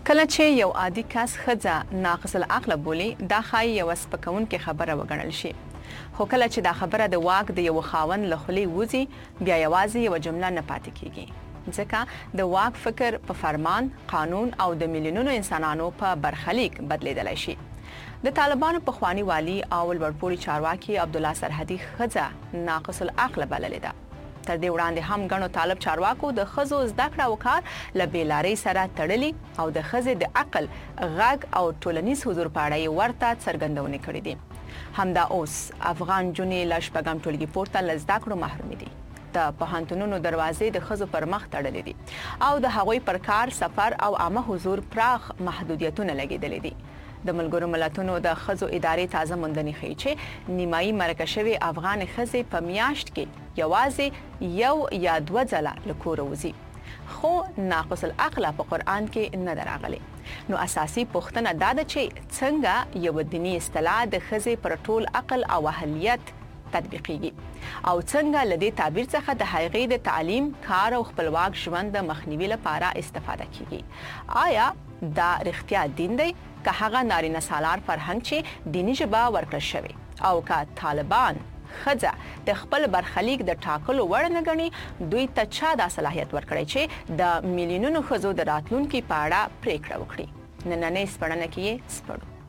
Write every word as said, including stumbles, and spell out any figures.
کله چې یو عادي کس ښځه ناقص العقله بولي دا ښایي یوه سپکوونکې خبره وګڼل شي، خو کله چې دا خبره د واک د یو خاوند له خولې وځي بیا یوازې یوه جمله نه پاتې کیږي، ځکه د واک فکر په فرمان، قانون او د میلیونونو انسانانو په برخلیک بدلیدلی شي. د طالبانو پخوانی والي او لوړپوړي چارواکي عبدالله سرحدي ښځه ناقص العقله بللې ده. تر دې وړاندې هم ګڼو طالب چارواکو د ښځو زده کړه او کار له بېلارۍ سره تړلي او د ښځې د عقل، غږ او ټولنیز حضور په اړه یې ورته څرګندونې کړې دي. همدا اوس افغان نجونې له شپږم ټولګي پورته له زده کړو محرومې دي. د پوهنتونونو دروازې د ښځو پر مخ تړلې دي او د هغوی پر کار، سفر او عامه حضور پراخ محدودیتونه لګېدلي دي. د ملګرو ملتونو د ښځو ادارې تازه موندنې ښیي چې نیمایي مرکه شوې افغان ښځې په میاشت کې یوازې یو یا دوه ځله له کوره وځي، خو ناقص العقله په قرآن کې نه ده راغلې. نو اساسي پوښتنه دا ده چې څنګه یو دیني اصطلاح د ښځې پر ټول عقل او اهلیت تطبیقیږي او څنګه له دې تعبیر څخه د هغې د تعلیم، کار او خپلواک ژوند د مخنیوي لپاره استفاده کیږي. آیا دا رښتیا دین دی که هغه نارینه سالار فرهنګ چې دیني ژبه ورکړل شوی او که طالبان ښځه د خپل برخلیک د ټاکلو وړ نه ګڼي، دوی ته چا دا صلاحیت ورکړی چې د میلیونونو ښځو د راتلونکي په اړه پریکړه وکړي؟ نننۍ سپړنه کې یې سپړو.